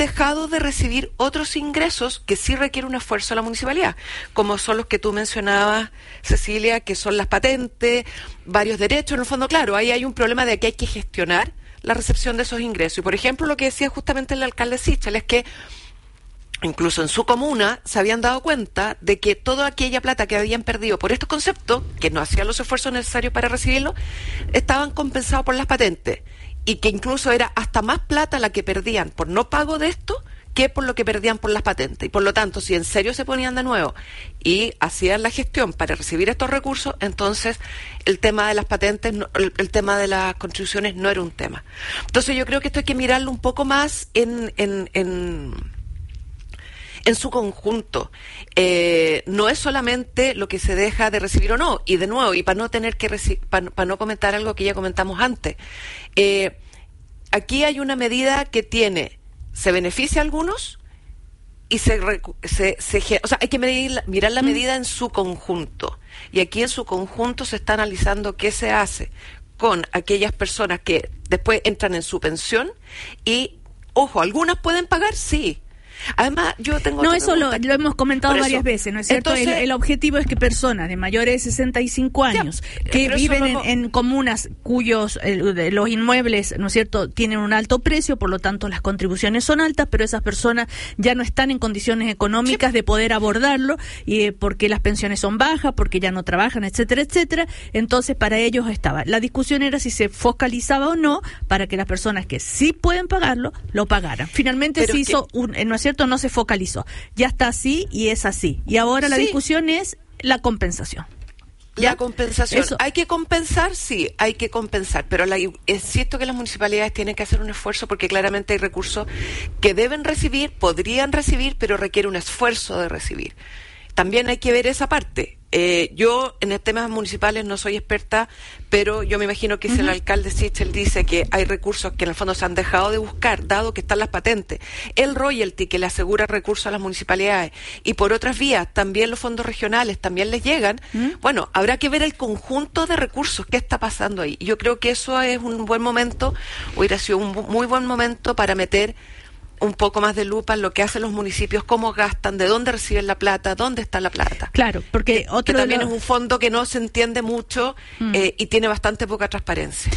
dejado de recibir otros ingresos que sí requieren un esfuerzo de la municipalidad, como son los que tú mencionabas, Cecilia, que son las patentes, varios derechos. En el fondo, claro, ahí hay un problema de que hay que gestionar la recepción de esos ingresos. Y, por ejemplo, lo que decía justamente el alcalde Sichel es que incluso en su comuna se habían dado cuenta de que toda aquella plata que habían perdido por estos conceptos, que no hacían los esfuerzos necesarios para recibirlo, estaban compensados por las patentes, y que incluso era hasta más plata la que perdían por no pago de esto que por lo que perdían por las patentes. Y por lo tanto, si en serio se ponían de nuevo y hacían la gestión para recibir estos recursos, entonces el tema de las patentes, el tema de las contribuciones no era un tema. Entonces yo creo que esto hay que mirarlo un poco más en su conjunto. No es solamente lo que se deja de recibir o no, y de nuevo, y para no tener que para no comentar algo que ya comentamos antes, aquí hay una medida que se beneficia a algunos y o sea, hay que mirar la medida en su conjunto, y aquí en su conjunto se está analizando qué se hace con aquellas personas que después entran en su pensión y, ojo, algunas pueden pagar, sí. Además, yo tengo No, eso lo hemos comentado varias veces, ¿no es cierto? Entonces, el objetivo es que personas de mayores de 65 años que viven en comunas cuyos los inmuebles, ¿no es cierto?, tienen un alto precio, por lo tanto las contribuciones son altas, pero esas personas ya no están en condiciones económicas de poder abordarlo, y porque las pensiones son bajas, porque ya no trabajan, etcétera, etcétera. Entonces, para ellos estaba. La discusión era si se focalizaba o no para que las personas que sí pueden pagarlo, lo pagaran. Finalmente se hizo ¿no es cierto?, no se focalizó. Ya está así y es así. Y ahora la discusión es la compensación. ¿Ya? La compensación. ¿Hay que compensar? Sí, hay que compensar. Pero es cierto que las municipalidades tienen que hacer un esfuerzo, porque claramente hay recursos que deben recibir, podrían recibir, pero requiere un esfuerzo de recibir. También hay que ver esa parte. Yo en temas municipales no soy experta, pero yo me imagino que si el alcalde Sichel dice que hay recursos que en el fondo se han dejado de buscar, dado que están las patentes, el royalty que le asegura recursos a las municipalidades, y por otras vías también los fondos regionales también les llegan, bueno, habrá que ver el conjunto de recursos que está pasando ahí. Y yo creo que eso es un buen momento, hubiera sido un muy buen momento para meter un poco más de lupa en lo que hacen los municipios, cómo gastan, de dónde reciben la plata, dónde está la plata. Claro, porque que también es un fondo que no se entiende mucho y tiene bastante poca transparencia.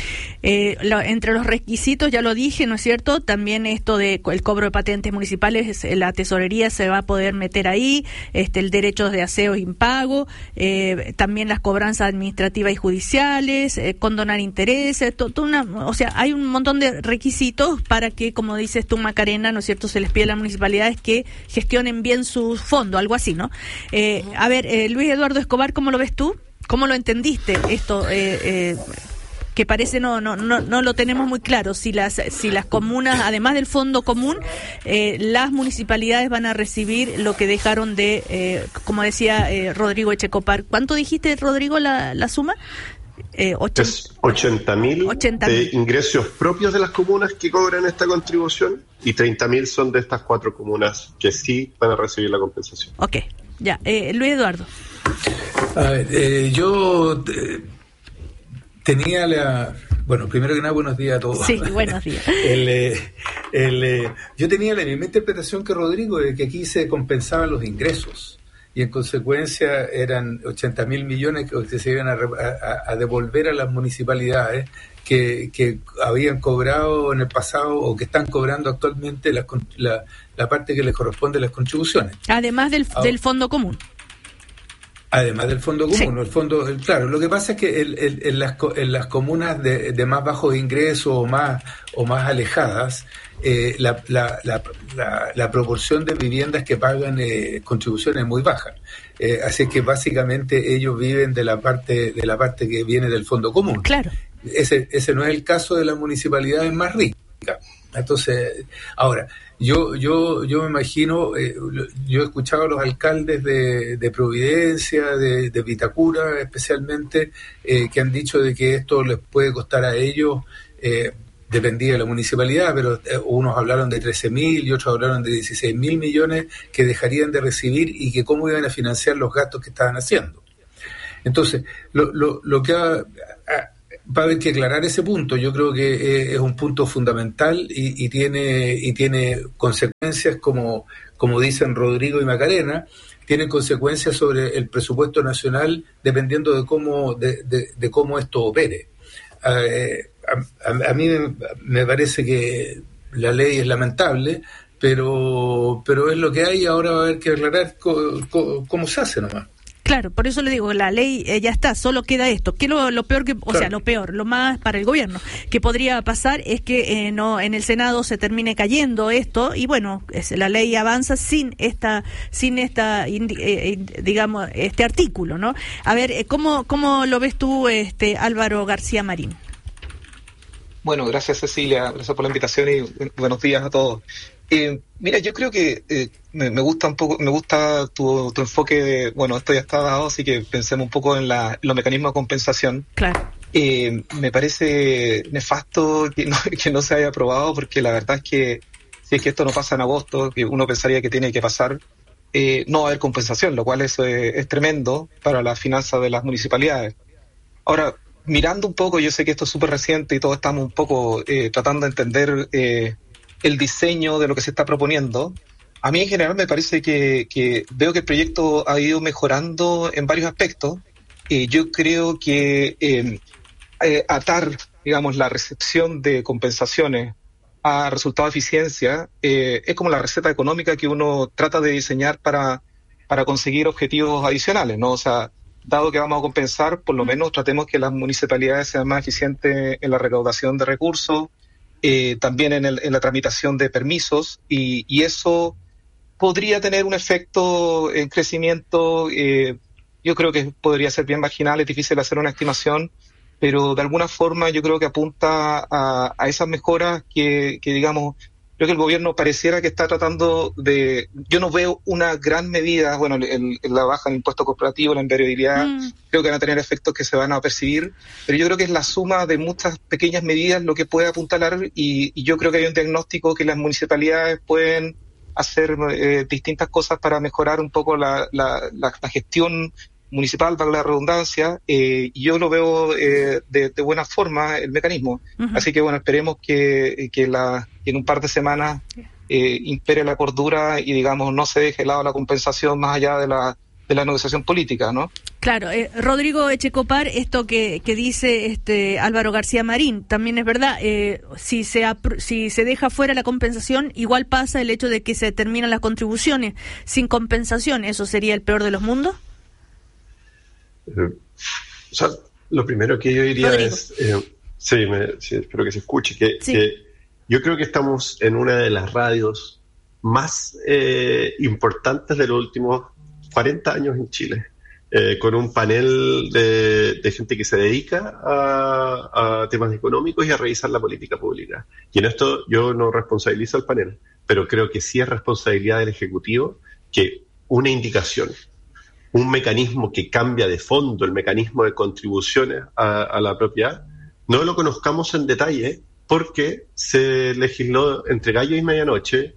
Entre los requisitos, ya lo dije, ¿no es cierto? También esto de el cobro de patentes municipales, la tesorería se va a poder meter ahí, el derecho de aseo impago, también las cobranzas administrativas y judiciales, condonar intereses, o sea, hay un montón de requisitos para que, como dices tú, Macarena, ¿no es cierto?, se les pide a las municipalidades que gestionen bien sus fondos, algo así, ¿no? A ver, Luis Eduardo Escobar, ¿cómo lo ves tú? ¿Cómo lo entendiste esto? Que parece no lo tenemos muy claro, si las comunas, además del fondo común, las municipalidades van a recibir lo que dejaron de, como decía Rodrigo Echecopar. ¿Cuánto dijiste, Rodrigo, la suma? Es 80.000 de ingresos propios de las comunas que cobran esta contribución, y 30.000 son de estas 4 comunas que sí van a recibir la compensación. Ok, ya. Luis Eduardo. A ver, yo tenía bueno, primero que nada, buenos días a todos. Sí, buenos días. Yo tenía la misma interpretación que Rodrigo, de que aquí se compensaban los ingresos, y en consecuencia eran 80.000 millones que se iban a devolver a las municipalidades que habían cobrado en el pasado o que están cobrando actualmente la parte que les corresponde a las contribuciones. Además del fondo común. Además del fondo común, sí. El fondo, claro, lo que pasa es que en las comunas de más bajos ingresos o más alejadas, la proporción de viviendas que pagan contribuciones es muy baja. Así que básicamente ellos viven de la parte que viene del fondo común. Claro. Ese no es el caso de las municipalidades más ricas. Entonces, ahora, yo me imagino, yo he escuchado a los alcaldes de Providencia, de Vitacura especialmente, que han dicho de que esto les puede costar a ellos, dependía de la municipalidad, pero unos hablaron de 13.000 y otros hablaron de 16.000 millones que dejarían de recibir, y que cómo iban a financiar los gastos que estaban haciendo. Entonces, lo que va a haber que aclarar ese punto. Yo creo que es un punto fundamental y tiene consecuencias, como dicen Rodrigo y Macarena, tienen consecuencias sobre el presupuesto nacional dependiendo de cómo esto opere. A mí me parece que la ley es lamentable, pero es lo que hay. Ahora va a haber que aclarar cómo se hace nomás. Claro, por eso le digo, la ley ya está, solo queda esto. Que lo peor que, lo más para el gobierno que podría pasar es que no en el Senado se termine cayendo esto y bueno, la ley avanza sin esta digamos este artículo, ¿no? A ver, ¿cómo lo ves tú, Álvaro García Marín? Bueno, gracias Cecilia, gracias por la invitación y buenos días a todos. Mira, yo creo que me gusta tu enfoque de, bueno, esto ya está dado, así que pensemos un poco en los mecanismos de compensación. Claro. Me parece nefasto que no se haya aprobado, porque la verdad es que si es que esto no pasa en agosto, que uno pensaría que tiene que pasar, no va a haber compensación, lo cual eso es tremendo para las finanzas de las municipalidades. Ahora, mirando un poco, yo sé que esto es súper reciente y todos estamos un poco tratando de entender el diseño de lo que se está proponiendo. A mí en general me parece que veo que el proyecto ha ido mejorando en varios aspectos. Yo creo que atar, digamos, la recepción de compensaciones a resultado de eficiencia es como la receta económica que uno trata de diseñar para conseguir objetivos adicionales, ¿no? O sea, dado que vamos a compensar, por lo menos tratemos que las municipalidades sean más eficientes en la recaudación de recursos, también en la tramitación de permisos, y eso podría tener un efecto en crecimiento. Yo creo que podría ser bien marginal, es difícil hacer una estimación, pero de alguna forma yo creo que apunta a esas mejoras que digamos, creo que el gobierno pareciera que está tratando de... Yo no veo una gran medida, bueno, la baja en el impuesto corporativo, la invariabilidad, creo que van a tener efectos que se van a percibir, pero yo creo que es la suma de muchas pequeñas medidas lo que puede apuntalar, y yo creo que hay un diagnóstico que las municipalidades pueden hacer distintas cosas para mejorar un poco la gestión municipal, para la redundancia, y yo lo veo de buena forma el mecanismo. Uh-huh. Así que bueno, esperemos que en un par de semanas impere la cordura y digamos no se deje de lado la compensación más allá de la negociación política, ¿no? Claro, Rodrigo Echecopar, esto que dice Álvaro García Marín, también es verdad. Si se deja fuera la compensación, igual pasa el hecho de que se terminan las contribuciones sin compensación. ¿Eso sería el peor de los mundos? O sea, lo primero que yo diría Rodrigo. Es, sí, espero que se escuche, que yo creo que estamos en una de las radios más importantes de los últimos 40 años en Chile, con un panel de gente que se dedica a temas económicos y a revisar la política pública. Y en esto yo no responsabilizo al panel, pero creo que sí es responsabilidad del Ejecutivo que una indicación, un mecanismo que cambia de fondo el mecanismo de contribuciones a la propiedad, no lo conozcamos en detalle porque se legisló entre gallo y medianoche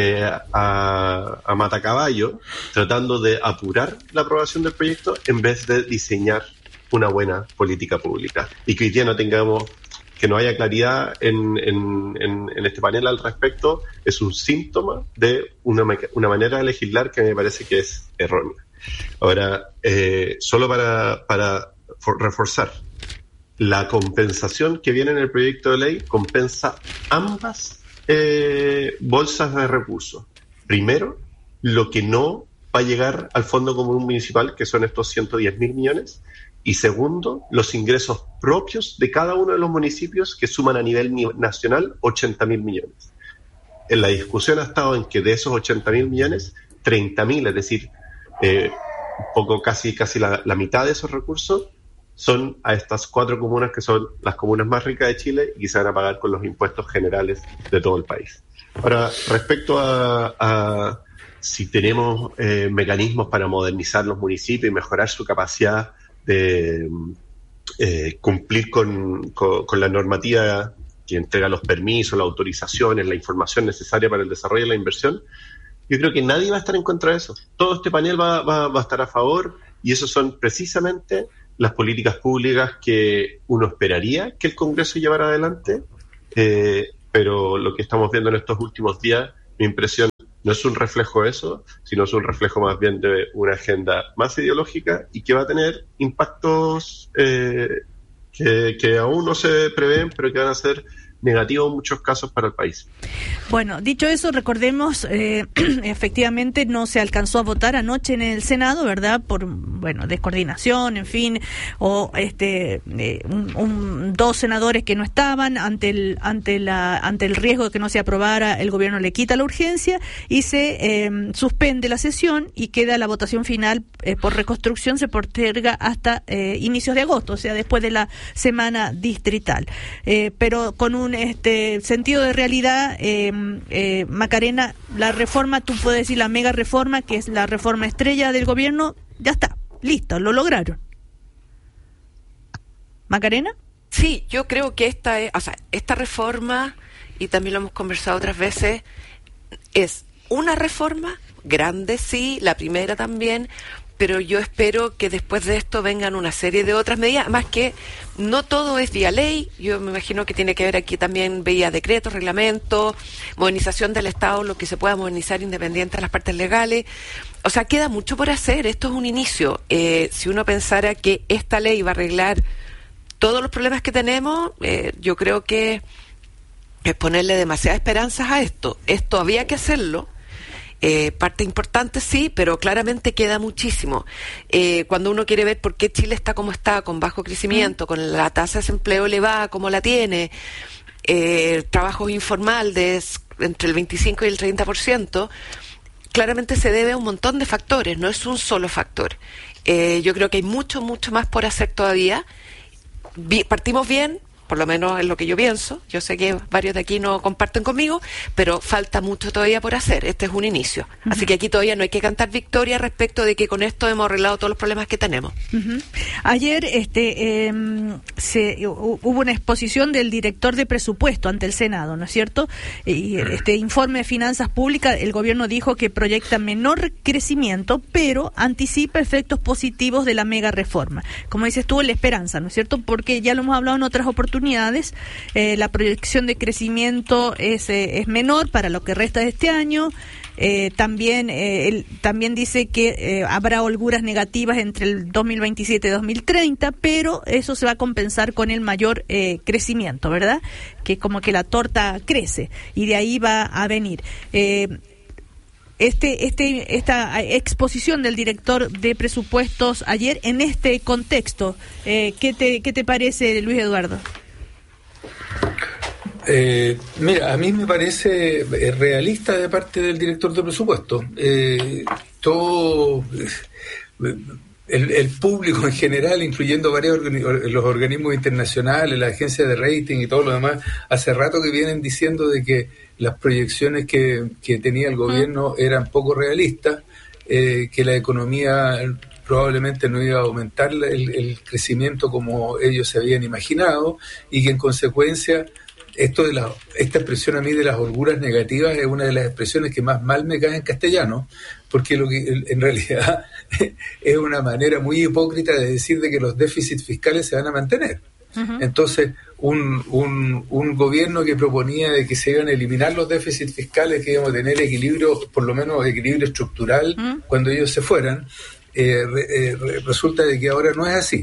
a matacaballo, tratando de apurar la aprobación del proyecto en vez de diseñar una buena política pública. Y que hoy día que no haya claridad en este panel al respecto es un síntoma de una manera de legislar que me parece que es errónea. Ahora, solo para reforzar, la compensación que viene en el proyecto de ley compensa ambas bolsas de recursos. Primero, lo que no va a llegar al Fondo Común Municipal, que son estos 110.000 millones, y segundo, los ingresos propios de cada uno de los municipios, que suman a nivel nacional 80.000 millones. En la discusión ha estado en que de esos 80.000 millones, 30.000, es decir, un poco casi la mitad de esos recursos son a estas 4 comunas que son las comunas más ricas de Chile y que se van a pagar con los impuestos generales de todo el país. Ahora, respecto a si tenemos mecanismos para modernizar los municipios y mejorar su capacidad de cumplir con la normativa que entrega los permisos, las autorizaciones, la información necesaria para el desarrollo de la inversión, yo creo que nadie va a estar en contra de eso. Todo este panel va a estar a favor, y esos son precisamente las políticas públicas que uno esperaría que el Congreso llevara adelante, pero lo que estamos viendo en estos últimos días, mi impresión no es un reflejo de eso, sino es un reflejo más bien de una agenda más ideológica y que va a tener impactos que aún no se prevén, pero que van a ser negativo en muchos casos para el país. Bueno, dicho eso, recordemos, efectivamente no se alcanzó a votar anoche en el Senado, ¿verdad? Por, descoordinación, en fin, o dos senadores que no estaban ante el riesgo de que no se aprobara, el gobierno le quita la urgencia y se suspende la sesión y queda la votación final por reconstrucción, se posterga hasta inicios de agosto, o sea, después de la semana distrital. Pero con un sentido de realidad, Macarena, la reforma, tú puedes decir la mega reforma, que es la reforma estrella del gobierno, ya está, listo, lo lograron. ¿Macarena? Sí, yo creo que esta reforma, y también lo hemos conversado otras veces, es una reforma grande, sí, la primera también, pero yo espero que después de esto vengan una serie de otras medidas, más que no todo es vía ley, yo me imagino que tiene que ver aquí también vía decretos, reglamentos, modernización del Estado, lo que se pueda modernizar independiente de las partes legales. O sea, queda mucho por hacer, esto es un inicio. Si uno pensara que esta ley va a arreglar todos los problemas que tenemos, yo creo que es ponerle demasiadas esperanzas a esto. Esto había que hacerlo. Parte importante sí, pero claramente queda muchísimo. Cuando uno quiere ver por qué Chile está como está, con bajo crecimiento, con la tasa de desempleo elevada como la tiene, trabajo informal entre el 25 y el 30%, claramente se debe a un montón de factores, no es un solo factor. Yo creo que hay mucho más por hacer todavía. Partimos bien, por lo menos es lo que yo pienso. Yo sé que varios de aquí no comparten conmigo, pero falta mucho todavía por hacer. Este es un inicio. Uh-huh. Así que aquí todavía no hay que cantar victoria respecto de que con esto hemos arreglado todos los problemas que tenemos. Uh-huh. Ayer hubo una exposición del director de presupuesto ante el Senado, ¿no es cierto? Y este informe de finanzas públicas, el gobierno dijo que proyecta menor crecimiento, pero anticipa efectos positivos de la mega reforma. Como dices tú, la esperanza, ¿no es cierto? Porque ya lo hemos hablado en otras oportunidades, la proyección de crecimiento es menor para lo que resta de este año. También dice que habrá holguras negativas entre el 2027 y 2030, pero eso se va a compensar con el mayor crecimiento, ¿verdad? Que como que la torta crece y de ahí va a venir. Esta exposición del director de presupuestos ayer en este contexto, ¿qué te parece, Luis Eduardo? Mira, a mí me parece realista de parte del director de presupuesto. Todo el público en general, incluyendo varios los organismos internacionales, la agencia de rating y todo lo demás, hace rato que vienen diciendo de que las proyecciones que tenía el gobierno eran poco realistas, que la economía probablemente no iba a aumentar el crecimiento como ellos se habían imaginado y que en consecuencia esta expresión a mí de las holguras negativas es una de las expresiones que más mal me cae en castellano, porque lo que en realidad es una manera muy hipócrita de decir de que los déficits fiscales se van a mantener. Uh-huh. Entonces, un gobierno que proponía de que se iban a eliminar los déficits fiscales, que íbamos a tener equilibrio, por lo menos equilibrio estructural, uh-huh, cuando ellos se fueran, resulta de que ahora no es así.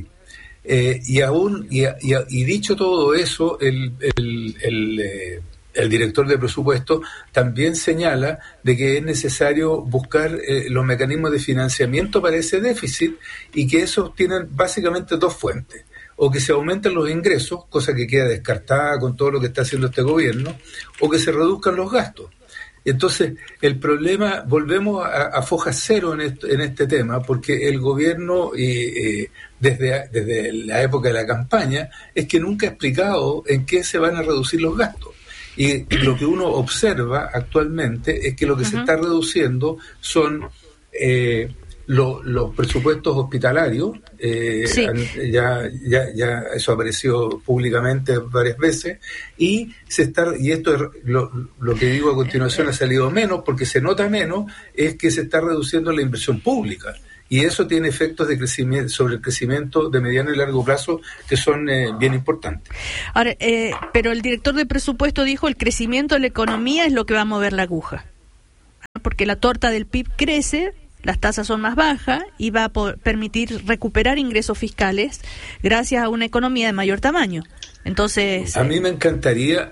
Y dicho todo eso, el director de presupuesto también señala de que es necesario buscar los mecanismos de financiamiento para ese déficit y que esos tienen básicamente dos fuentes: o que se aumenten los ingresos, cosa que queda descartada con todo lo que está haciendo este gobierno, o que se reduzcan los gastos. Entonces, el problema, volvemos a foja cero en este tema, porque el gobierno, desde la época de la campaña, es que nunca ha explicado en qué se van a reducir los gastos. Y lo que uno observa actualmente es que lo que uh-huh se está reduciendo son los presupuestos hospitalarios. Sí. Ya eso apareció públicamente varias veces y esto es lo que digo a continuación, ha salido menos porque se nota menos, es que se está reduciendo la inversión pública, y eso tiene efectos de crecimiento sobre el crecimiento de mediano y largo plazo que son bien importantes. Ahora, pero el director de presupuesto dijo el crecimiento de la economía es lo que va a mover la aguja, porque la torta del PIB crece, las tasas son más bajas y va a permitir recuperar ingresos fiscales gracias a una economía de mayor tamaño. Entonces, a mí me encantaría,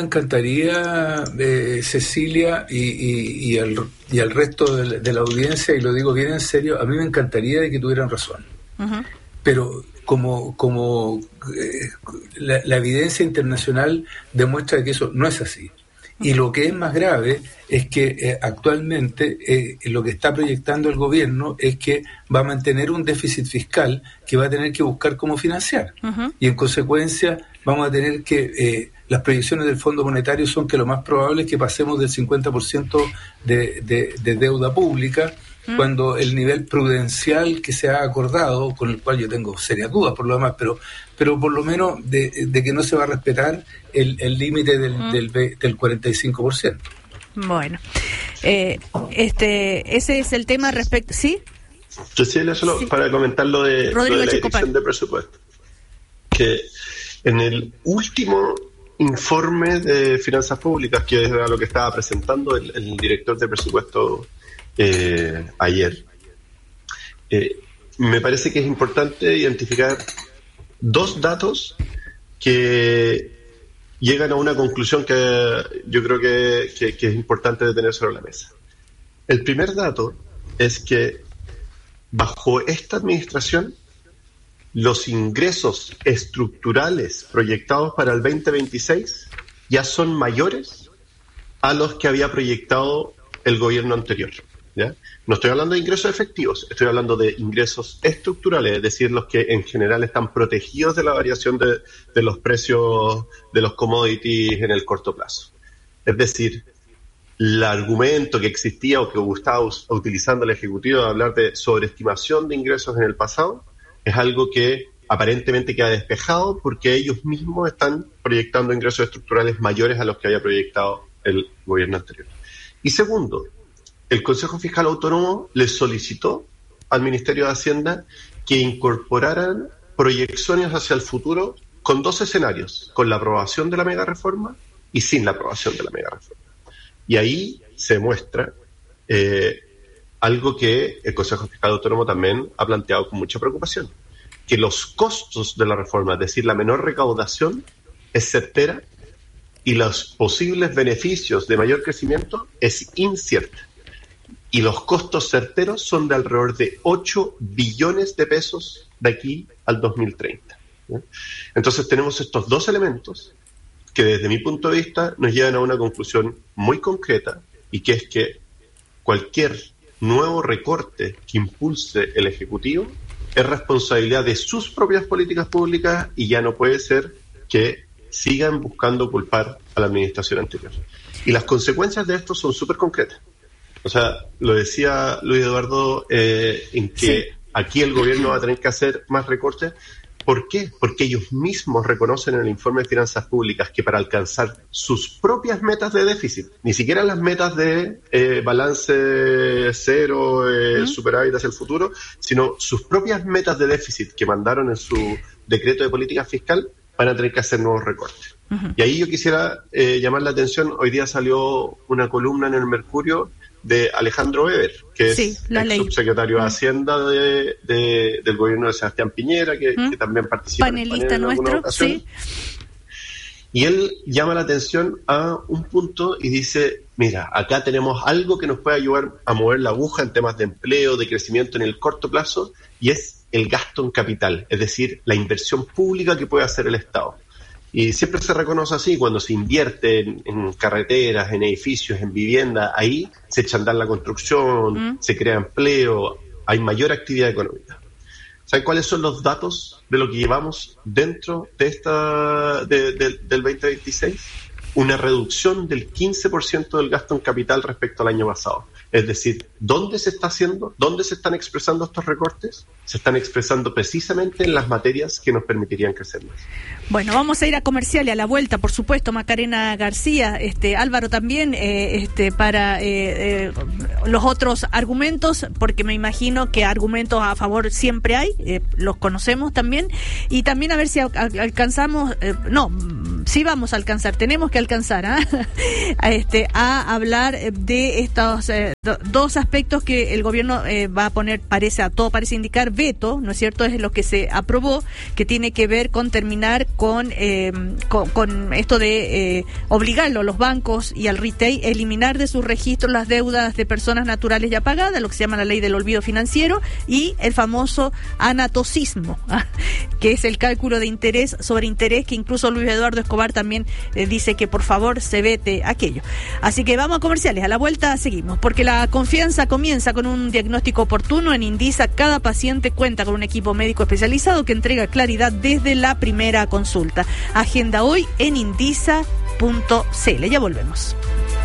Cecilia y al resto de la audiencia, y lo digo bien en serio, a mí me encantaría de que tuvieran razón. Uh-huh. Pero como la evidencia internacional demuestra que eso no es así. Y lo que es más grave es que actualmente lo que está proyectando el gobierno es que va a mantener un déficit fiscal que va a tener que buscar cómo financiar. Uh-huh. Y en consecuencia vamos a tener que, las proyecciones del Fondo Monetario son que lo más probable es que pasemos del 50% de deuda pública, cuando el nivel prudencial que se ha acordado, con el cual yo tengo serias dudas por lo demás, pero por lo menos de que no se va a respetar el límite del 45%. Bueno, ese es el tema respecto... ¿Sí? Cecilia, solo sí, para comentar lo de la dirección de presupuesto. Que en el último informe de finanzas públicas, que es lo que estaba presentando el director de presupuesto ayer, me parece que es importante identificar dos datos que llegan a una conclusión que yo creo que es importante de tener sobre la mesa. El primer dato es que bajo esta administración los ingresos estructurales proyectados para el 2026 ya son mayores a los que había proyectado el gobierno anterior, ¿ya? No estoy hablando de ingresos efectivos, estoy hablando de ingresos estructurales, es decir, los que en general están protegidos de la variación de los precios de los commodities en el corto plazo. Es decir, el argumento que existía o que estaba utilizando el Ejecutivo de hablar de sobreestimación de ingresos en el pasado es algo que aparentemente queda despejado porque ellos mismos están proyectando ingresos estructurales mayores a los que había proyectado el gobierno anterior. Y segundo, el Consejo Fiscal Autónomo le solicitó al Ministerio de Hacienda que incorporaran proyecciones hacia el futuro con dos escenarios, con la aprobación de la megareforma y sin la aprobación de la megareforma. Y ahí se muestra algo que el Consejo Fiscal Autónomo también ha planteado con mucha preocupación, que los costos de la reforma, es decir, la menor recaudación, es certera y los posibles beneficios de mayor crecimiento es incierta. Y los costos certeros son de alrededor de 8 billones de pesos de aquí al 2030. ¿Sí? Entonces tenemos estos dos elementos que desde mi punto de vista nos llevan a una conclusión muy concreta, y que es que cualquier nuevo recorte que impulse el Ejecutivo es responsabilidad de sus propias políticas públicas y ya no puede ser que sigan buscando culpar a la administración anterior. Y las consecuencias de esto son súper concretas. O sea, lo decía Luis Eduardo, en que aquí el gobierno va a tener que hacer más recortes. ¿Por qué? Porque ellos mismos reconocen en el informe de finanzas públicas que para alcanzar sus propias metas de déficit, ni siquiera las metas de balance cero, superávit hacia el futuro, sino sus propias metas de déficit que mandaron en su decreto de política fiscal, van a tener que hacer nuevos recortes. Uh-huh. Y ahí yo quisiera llamar la atención. Hoy día salió una columna en el Mercurio de Alejandro Weber, que es subsecretario de Hacienda del gobierno de Sebastián Piñera, que también participa panelista en nuestro, sí. Y él llama la atención a un punto y dice, mira, acá tenemos algo que nos puede ayudar a mover la aguja en temas de empleo, de crecimiento en el corto plazo, y es el gasto en capital, es decir, la inversión pública que puede hacer el Estado. Y siempre se reconoce así, cuando se invierte en carreteras, en edificios, en vivienda, ahí se echa a andar la construcción, se crea empleo, hay mayor actividad económica. ¿Saben cuáles son los datos de lo que llevamos dentro de del 2026? Una reducción del 15% del gasto en capital respecto al año pasado. Es decir, ¿dónde se está haciendo? ¿Dónde se están expresando estos recortes? Se están expresando precisamente en las materias que nos permitirían crecer más. Bueno, vamos a ir a comercial y a la vuelta, por supuesto, Macarena García, Álvaro también, para los otros argumentos, porque me imagino que argumentos a favor siempre hay, los conocemos también, y también a ver si alcanzamos, sí vamos a alcanzar, tenemos que alcanzar a hablar de estos dos aspectos que el gobierno va a poner, todo parece indicar veto, ¿no es cierto? Es lo que se aprobó, que tiene que ver con terminar con esto de obligarlo a los bancos y al retail, eliminar de sus registros las deudas de personas naturales ya pagadas, lo que se llama la ley del olvido financiero, y el famoso anatocismo, que es el cálculo de interés sobre interés, que incluso Luis Eduardo Escobar también dice que por favor se vete aquello. Así que vamos a comerciales, a la vuelta seguimos, porque la confianza comienza con un diagnóstico oportuno. En Indisa cada paciente cuenta con un equipo médico especializado que entrega claridad desde la primera consulta. Agenda hoy en indisa.cl. Ya volvemos.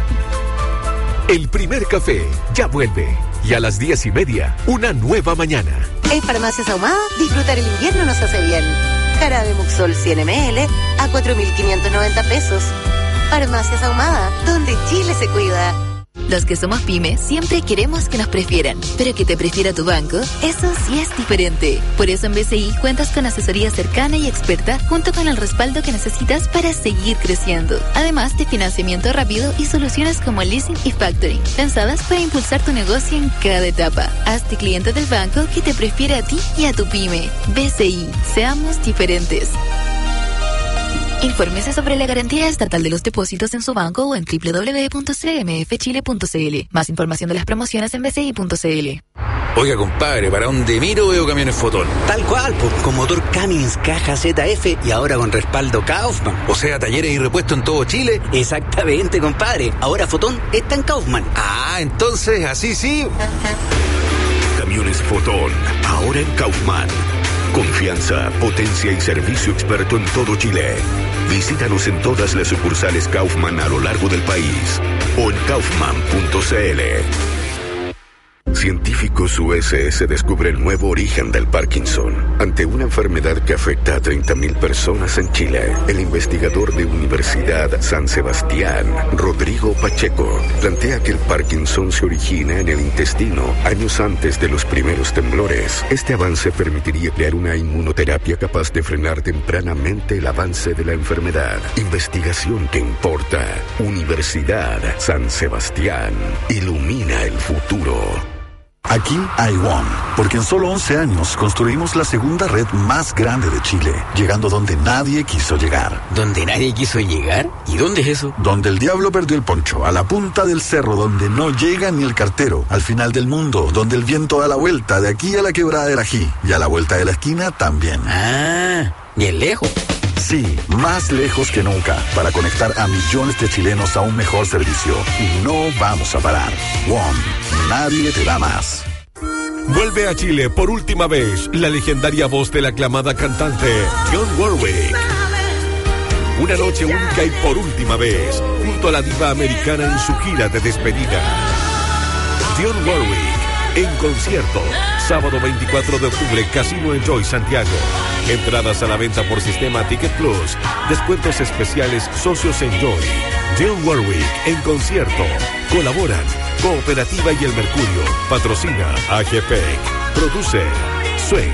El primer café ya vuelve. Y a las 10:30, una nueva mañana. En Farmacias Ahumada, disfrutar el invierno nos hace bien. Jarabe Muxol 100 ml a 4.590 pesos. Farmacias Ahumada, donde Chile se cuida. Los que somos pyme siempre queremos que nos prefieran, pero que te prefiera tu banco, eso sí es diferente. Por eso en BCI cuentas con asesoría cercana y experta, junto con el respaldo que necesitas para seguir creciendo. Además de financiamiento rápido y soluciones como leasing y factoring, pensadas para impulsar tu negocio en cada etapa. Hazte cliente del banco que te prefiere a ti y a tu pyme. BCI, seamos diferentes. Infórmese sobre la garantía estatal de los depósitos en su banco o en www.cmfchile.cl. Más información de las promociones en bci.cl. Oiga, compadre, ¿para dónde miro veo camiones Fotón? Tal cual, pues, con motor Cummins, caja ZF y ahora con respaldo Kaufman. O sea, talleres y repuestos en todo Chile. Exactamente, compadre. Ahora Fotón está en Kaufman. Ah, entonces, así sí. Camiones Fotón, ahora en Kaufman. Confianza, potencia y servicio experto en todo Chile. Visítanos en todas las sucursales Kaufman a lo largo del país o en kaufman.cl. Científicos USS descubre el nuevo origen del Parkinson. Ante una enfermedad que afecta a 30.000 personas en Chile, el investigador de Universidad San Sebastián, Rodrigo Pacheco, plantea que el Parkinson se origina en el intestino años antes de los primeros temblores. Este avance permitiría crear una inmunoterapia capaz de frenar tempranamente el avance de la enfermedad. Investigación que importa. Universidad San Sebastián. Ilumina el futuro. Aquí hay WOM, porque en solo 11 años construimos la segunda red más grande de Chile, llegando donde nadie quiso llegar. ¿Donde nadie quiso llegar? ¿Y dónde es eso? Donde el diablo perdió el poncho, a la punta del cerro, donde no llega ni el cartero, al final del mundo, donde el viento da la vuelta, de aquí a la quebrada del Ají, y a la vuelta de la esquina también. Ah, bien lejos. Sí, más lejos que nunca, para conectar a millones de chilenos a un mejor servicio. Y no vamos a parar. WOM, nadie te da más. Vuelve a Chile por última vez la legendaria voz de la aclamada cantante Dionne Warwick. Una noche única y por última vez, junto a la diva americana en su gira de despedida. Dionne Warwick en concierto, sábado 24 de octubre, Casino Enjoy Santiago. Entradas a la venta por sistema Ticket Plus. Descuentos especiales Socios Enjoy. Dionne Warwick en concierto. Colaboran Cooperativa y El Mercurio. Patrocina AGPEC. Produce Swing.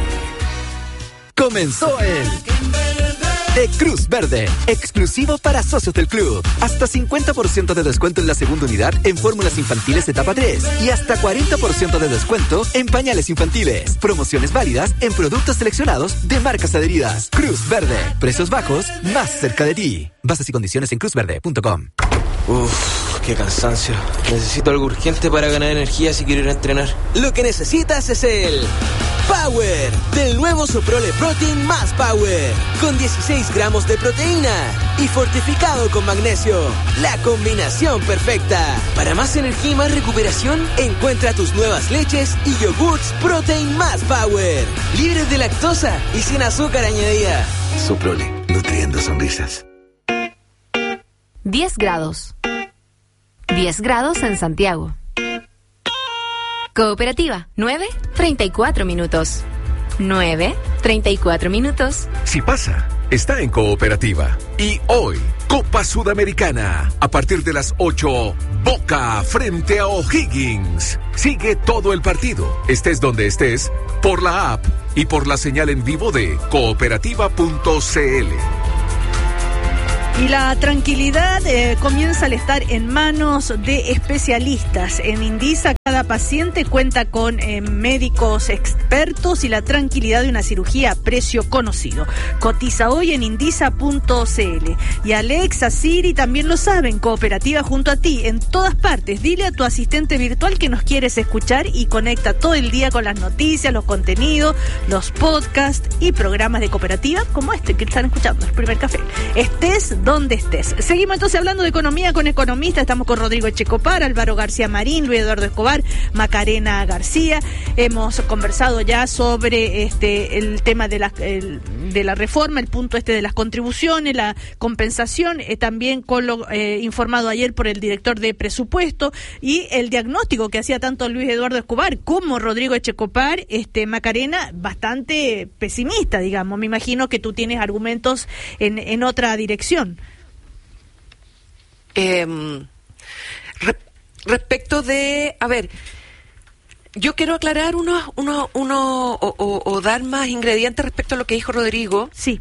Comenzó el de Cruz Verde, exclusivo para socios del club. Hasta 50% de descuento en la segunda unidad en fórmulas infantiles etapa 3 y hasta 40% de descuento en pañales infantiles. Promociones válidas en productos seleccionados de marcas adheridas. Cruz Verde, precios bajos, más cerca de ti. Bases y condiciones en cruzverde.com. Uf, qué cansancio. Necesito algo urgente para ganar energía si quiero ir a entrenar. Lo que necesitas es el Power del nuevo Soprole Protein más Power, con 16 gramos de proteína y fortificado con magnesio. La combinación perfecta. Para más energía y más recuperación, encuentra tus nuevas leches y yogurts Protein más Power, libres de lactosa y sin azúcar añadida. Soprole, nutriendo sonrisas. 10 grados. 10 grados en Santiago. Cooperativa, 9:34 minutos. 9:34 minutos. Si pasa, está en Cooperativa. Y hoy, Copa Sudamericana. A partir de las 8, Boca frente a O'Higgins. Sigue todo el partido, estés donde estés, por la app y por la señal en vivo de cooperativa.cl. Y la tranquilidad comienza al estar en manos de especialistas. En Indisa, cada paciente cuenta con médicos expertos y la tranquilidad de una cirugía a precio conocido. Cotiza hoy en indisa.cl. Y Alexa, Siri también lo saben. Cooperativa junto a ti, en todas partes. Dile a tu asistente virtual que nos quieres escuchar y conecta todo el día con las noticias, los contenidos, los podcasts y programas de Cooperativa como este que están escuchando, el primer café. Estés donde estés. Seguimos entonces hablando de economía con economistas. Estamos con Rodrigo Echecopar, Álvaro García Marín, Luis Eduardo Escobar, Macarena García. Hemos conversado ya sobre el tema de la reforma, el punto de las contribuciones, la compensación, también con lo informado ayer por el director de presupuesto y el diagnóstico que hacía tanto Luis Eduardo Escobar como Rodrigo Echecopar, Macarena, bastante pesimista, digamos. Me imagino que tú tienes argumentos en otra dirección. Respecto de, yo quiero aclarar o dar más ingredientes respecto a lo que dijo Rodrigo. Sí.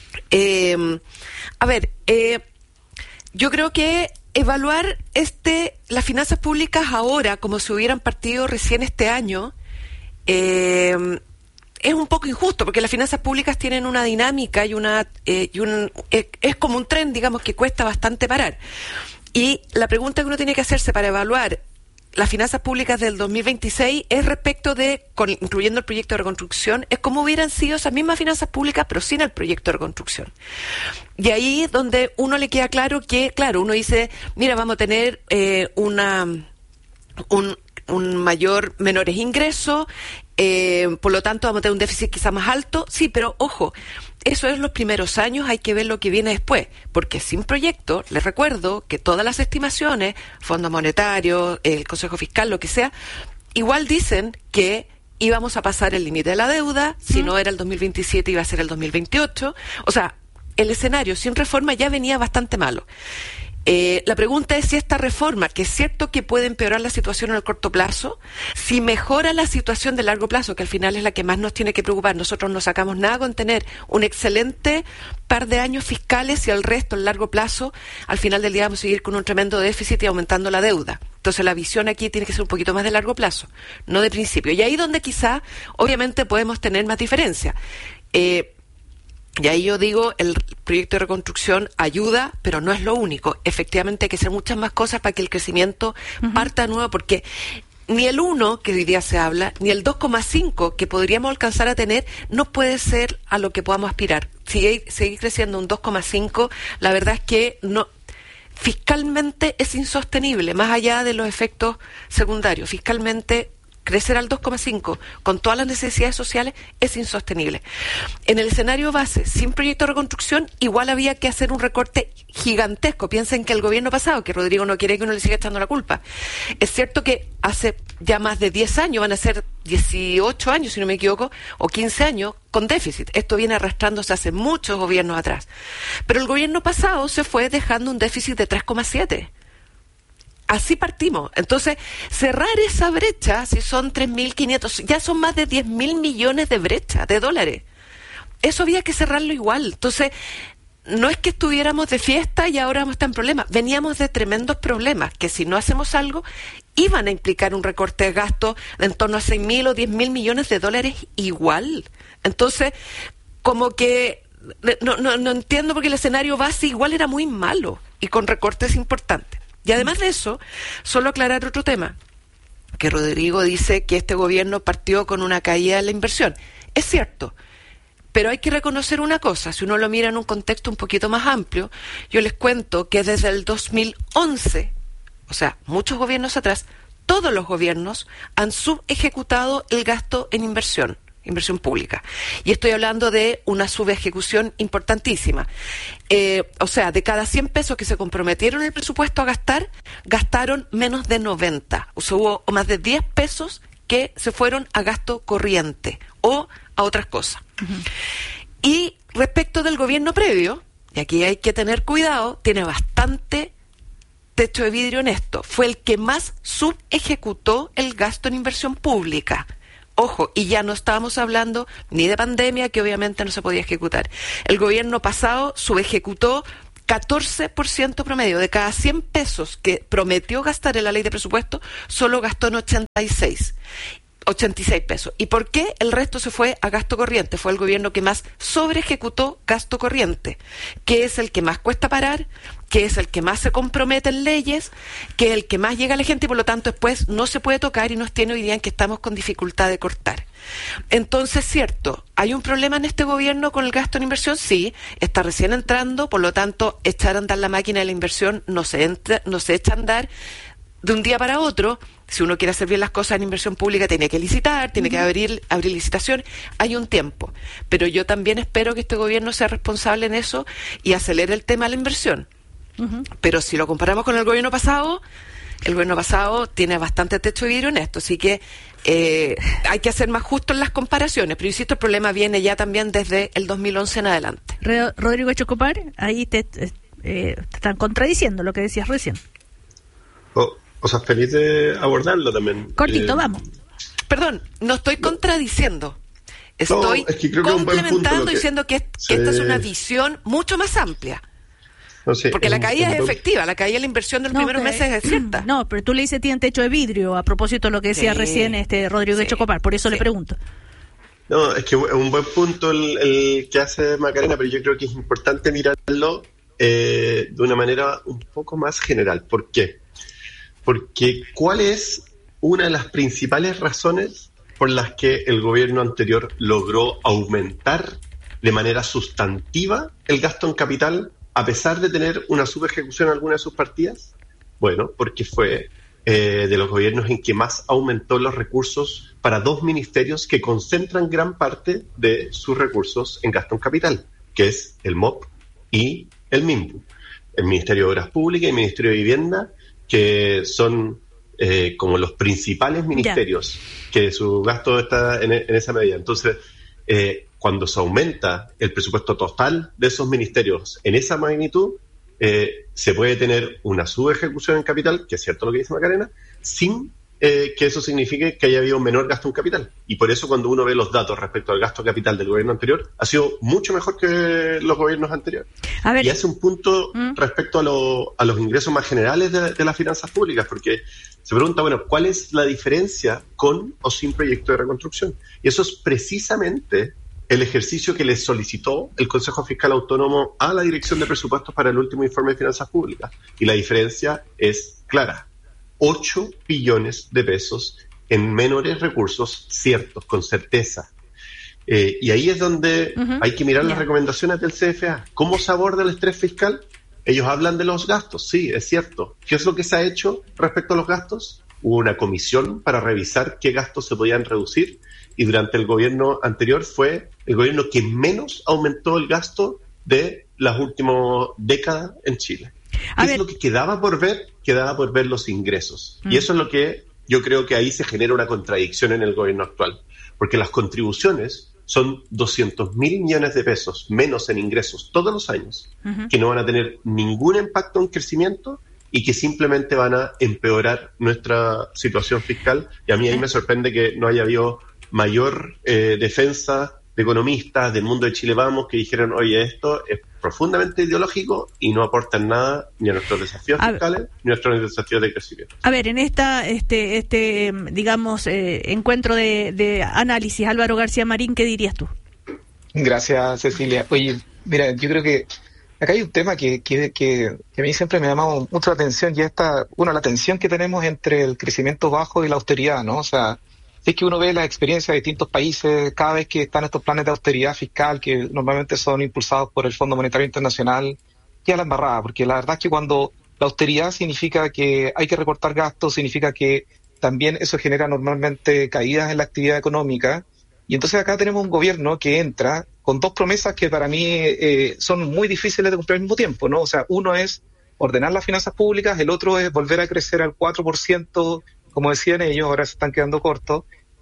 Yo creo que evaluar las finanzas públicas ahora como si hubieran partido recién este año es un poco injusto, porque las finanzas públicas tienen una dinámica y es como un tren, digamos, que cuesta bastante parar. Y la pregunta que uno tiene que hacerse para evaluar las finanzas públicas del 2026 es respecto incluyendo el proyecto de reconstrucción, es cómo hubieran sido esas mismas finanzas públicas, pero sin el proyecto de reconstrucción. Y ahí es donde uno le queda claro que, uno dice, mira, vamos a tener menores ingresos, por lo tanto vamos a tener un déficit quizá más alto. Sí, pero ojo, eso es los primeros años, hay que ver lo que viene después, porque sin proyecto, les recuerdo que todas las estimaciones, Fondo Monetario, el Consejo Fiscal, lo que sea, igual dicen que íbamos a pasar el límite de la deuda, si no era el 2027 iba a ser el 2028, o sea, el escenario sin reforma ya venía bastante malo. La pregunta es si esta reforma, que es cierto que puede empeorar la situación en el corto plazo, si mejora la situación de largo plazo, que al final es la que más nos tiene que preocupar. Nosotros no sacamos nada con tener un excelente par de años fiscales y el resto, en largo plazo, al final del día vamos a seguir con un tremendo déficit y aumentando la deuda. Entonces la visión aquí tiene que ser un poquito más de largo plazo, no de principio. Y ahí donde quizá, obviamente, podemos tener más diferencia. Y ahí yo digo, el proyecto de reconstrucción ayuda, pero no es lo único. Efectivamente hay que hacer muchas más cosas para que el crecimiento parta de nuevo, porque ni el 1, que hoy día se habla, ni el 2,5 que podríamos alcanzar a tener, no puede ser a lo que podamos aspirar. Seguir creciendo un 2,5, la verdad es que no, fiscalmente es insostenible, más allá de los efectos secundarios. Fiscalmente crecer al 2,5 con todas las necesidades sociales es insostenible. En el escenario base, sin proyecto de reconstrucción, igual había que hacer un recorte gigantesco. Piensen que el gobierno pasado, que Rodrigo no quiere que uno le siga echando la culpa. Es cierto que hace ya más de 10 años, van a ser 18 años, si no me equivoco, o 15 años, con déficit. Esto viene arrastrándose hace muchos gobiernos atrás. Pero el gobierno pasado se fue dejando un déficit de 3,7. Así partimos. Entonces, cerrar esa brecha, si son 3.500, ya son más de 10.000 millones de brechas de dólares. Eso había que cerrarlo igual. Entonces, no es que estuviéramos de fiesta y ahora vamos a estar en problemas. Veníamos de tremendos problemas que si no hacemos algo, iban a implicar un recorte de gasto de en torno a 6.000 o 10.000 millones de dólares igual. Entonces, como que no entiendo porque el escenario base igual era muy malo y con recortes importantes. Y además de eso, solo aclarar otro tema, que Rodrigo dice que este gobierno partió con una caída de la inversión. Es cierto, pero hay que reconocer una cosa, si uno lo mira en un contexto un poquito más amplio, yo les cuento que desde el 2011, o sea, muchos gobiernos atrás, todos los gobiernos han subejecutado el gasto en inversión pública. Y estoy hablando de una subejecución importantísima. O sea, de cada 100 pesos que se comprometieron en el presupuesto a gastar, gastaron menos de 90. O sea, hubo más de 10 pesos que se fueron a gasto corriente o a otras cosas. Y respecto del gobierno previo, y aquí hay que tener cuidado, tiene bastante techo de vidrio en esto. Fue el que más subejecutó el gasto en inversión pública. Ojo, y ya no estábamos hablando ni de pandemia, que obviamente no se podía ejecutar. El gobierno pasado subejecutó 14% promedio. De cada 100 pesos que prometió gastar en la ley de presupuesto, solo gastó en 86 pesos. ¿Y por qué el resto se fue a gasto corriente? Fue el gobierno que más sobreejecutó gasto corriente, que es el que más cuesta parar, que es el que más se compromete en leyes, que es el que más llega a la gente y por lo tanto después no se puede tocar y nos tiene hoy día en que estamos con dificultad de cortar. Entonces, cierto, ¿hay un problema en este gobierno con el gasto en inversión? Sí, está recién entrando, por lo tanto, echar a andar la máquina de la inversión no se echa a andar de un día para otro. Si uno quiere hacer bien las cosas en inversión pública, tiene que licitar, tiene que abrir licitación, hay un tiempo. Pero yo también espero que este gobierno sea responsable en eso y acelere el tema de la inversión. Pero si lo comparamos con el gobierno pasado tiene bastante techo de vidrio en esto, así que hay que ser más justo en las comparaciones. Pero insisto, el problema viene ya también desde el 2011 en adelante. Rodrigo Echocopar, ahí te están contradiciendo lo que decías recién. O sea, feliz de abordarlo también. Cortito, vamos. Perdón, no estoy contradiciendo. Estoy complementando diciendo que esta es una visión mucho más amplia. No sé, porque la caída es efectiva, la caída de la inversión de los primeros meses es cierta. No, pero tú le dices tienen techo de vidrio, a propósito de lo que decía recién Rodrigo Echocopar, por eso le pregunto. No, es que es un buen punto el que hace Macarena, pero yo creo que es importante mirarlo de una manera un poco más general. ¿Por qué? Porque ¿cuál es una de las principales razones por las que el gobierno anterior logró aumentar de manera sustantiva el gasto en capital a pesar de tener una subejecución en alguna de sus partidas? Bueno, porque fue de los gobiernos en que más aumentó los recursos para dos ministerios que concentran gran parte de sus recursos en gasto en capital, que es el MOP y el MIMPU, el Ministerio de Obras Públicas y el Ministerio de Vivienda, que son como los principales ministerios que su gasto está en esa medida. Entonces, cuando se aumenta el presupuesto total de esos ministerios en esa magnitud, se puede tener una subejecución en capital, que es cierto lo que dice Macarena, sin que eso signifique que haya habido un menor gasto en capital. Y por eso cuando uno ve los datos respecto al gasto capital del gobierno anterior, ha sido mucho mejor que los gobiernos anteriores. Y hace un punto respecto a los ingresos más generales de las finanzas públicas, porque se pregunta, bueno, ¿cuál es la diferencia con o sin proyecto de reconstrucción? Y eso es precisamente el ejercicio que le solicitó el Consejo Fiscal Autónomo a la Dirección de Presupuestos para el último informe de finanzas públicas. Y la diferencia es clara. 8 billones de pesos en menores recursos ciertos, con certeza. Y ahí es donde hay que mirar las recomendaciones del CFA. ¿Cómo se aborda el estrés fiscal? Ellos hablan de los gastos, sí, es cierto. ¿Qué es lo que se ha hecho respecto a los gastos? Hubo una comisión para revisar qué gastos se podían reducir y durante el gobierno anterior fue el gobierno que menos aumentó el gasto de las últimas décadas en Chile. ¿Qué es lo que quedaba por ver? Quedaba por ver los ingresos. Y eso es lo que yo creo que ahí se genera una contradicción en el gobierno actual. Porque las contribuciones son 200.000 millones de pesos menos en ingresos todos los años, que no van a tener ningún impacto en crecimiento y que simplemente van a empeorar nuestra situación fiscal. Y a mí ahí me sorprende que no haya habido mayor defensa de economistas del mundo de Chile Vamos que dijeron, oye, esto es profundamente ideológico y no aportan nada ni a nuestros desafíos fiscales ni a nuestros desafíos de crecimiento. A ver, en digamos, encuentro de análisis, Álvaro García Marín, ¿qué dirías tú? Gracias, Cecilia. Oye, mira, yo creo que acá hay un tema que a mí siempre me ha llamado mucho la atención y la tensión que tenemos entre el crecimiento bajo y la austeridad, ¿no? O sea, si es que uno ve la experiencia de distintos países, cada vez que están estos planes de austeridad fiscal que normalmente son impulsados por el Fondo Monetario Internacional, queda la embarrada, porque la verdad es que cuando la austeridad significa que hay que recortar gastos, significa que también eso genera normalmente caídas en la actividad económica, y entonces acá tenemos un gobierno que entra con dos promesas que para mí son muy difíciles de cumplir al mismo tiempo, ¿no? O sea, uno es ordenar las finanzas públicas, el otro es volver a crecer al 4%, como decían ellos, ahora se están quedando cortos,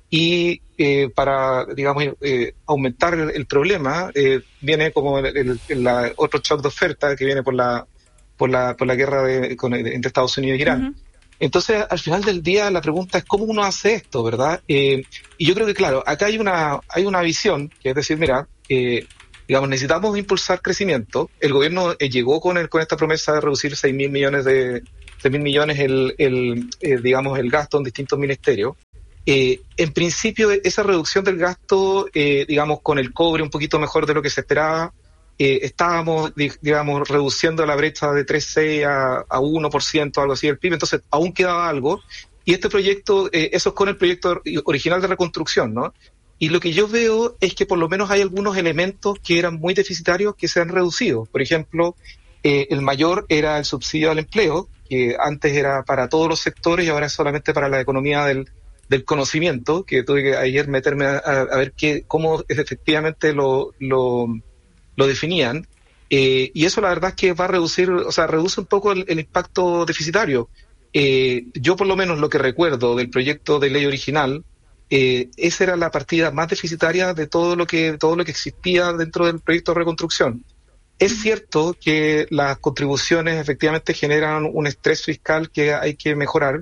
y para, digamos, aumentar el problema, viene como el otro shock de oferta que viene por la guerra entre Estados Unidos y Irán. Uh-huh. Entonces, al final del día, la pregunta es cómo uno hace esto, ¿verdad? Y yo creo que, claro, acá hay una visión, que es decir, mira, digamos, necesitamos impulsar crecimiento. El gobierno llegó con esta promesa de reducir 6.000 millones digamos, el gasto en distintos ministerios. En principio, esa reducción del gasto, digamos, con el cobre un poquito mejor de lo que se esperaba, estábamos, digamos, reduciendo la brecha de 3,6 a 1%, algo así del PIB, entonces aún quedaba algo, y este proyecto, eso es con el proyecto original de reconstrucción, ¿no? Y lo que yo veo es que por lo menos hay algunos elementos que eran muy deficitarios que se han reducido. Por ejemplo, el mayor era el subsidio al empleo, que antes era para todos los sectores y ahora es solamente para la economía del conocimiento, que tuve que ayer meterme a ver cómo efectivamente lo definían, y eso la verdad es que va a reduce un poco el impacto deficitario. Yo por lo menos lo que recuerdo del proyecto de ley original, esa era la partida más deficitaria de todo lo que existía dentro del proyecto de reconstrucción. Es cierto que las contribuciones efectivamente generan un estrés fiscal que hay que mejorar,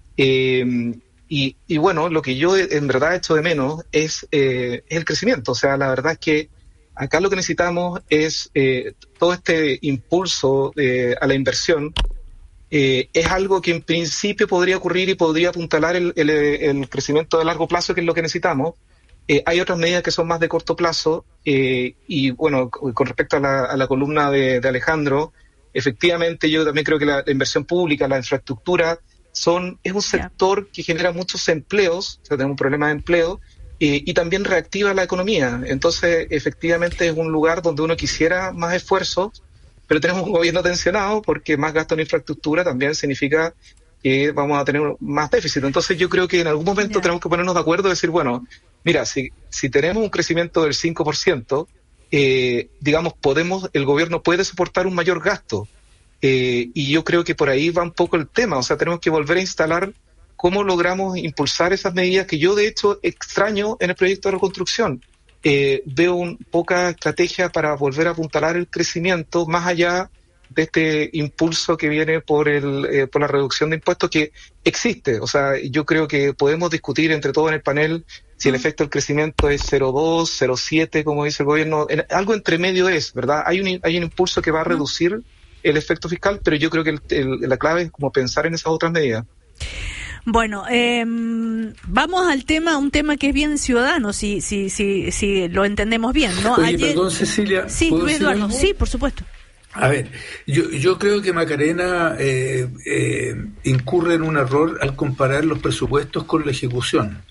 y bueno, lo que yo en verdad echo de menos es el crecimiento. O sea, la verdad es que acá lo que necesitamos es todo este impulso a la inversión. Es algo que en principio podría ocurrir y podría apuntalar el crecimiento de largo plazo, que es lo que necesitamos. Hay otras medidas que son más de corto plazo, y bueno, con respecto a la columna de Alejandro, efectivamente yo también creo que la inversión pública, la infraestructura, es un sector que genera muchos empleos, o sea, tenemos un problema de empleo, y también reactiva la economía. Entonces, efectivamente es un lugar donde uno quisiera más esfuerzos, pero tenemos un gobierno tensionado porque más gasto en infraestructura también significa que vamos a tener más déficit. Entonces yo creo que en algún momento tenemos que ponernos de acuerdo y decir, bueno, mira, si tenemos un crecimiento del 5%, digamos, el gobierno puede soportar un mayor gasto. Y yo creo que por ahí va un poco el tema. O sea, tenemos que volver a instalar cómo logramos impulsar esas medidas que yo de hecho extraño en el proyecto de reconstrucción. Veo poca estrategia para volver a apuntalar el crecimiento más allá de este impulso que viene por la reducción de impuestos que existe. O sea, yo creo que podemos discutir entre todos en el panel si el efecto del crecimiento es 0,2, 0,7, como dice el gobierno. Algo entre medio es, ¿verdad? Hay un impulso que va a reducir el efecto fiscal, pero yo creo que la clave es como pensar en esas otras medidas. Bueno, vamos al un tema que es bien ciudadano, si lo entendemos bien, ¿no? Oye, perdón, Cecilia. Sí, Eduardo, sí, por supuesto. A ver, yo creo que Macarena incurre en un error al comparar los presupuestos con la ejecución.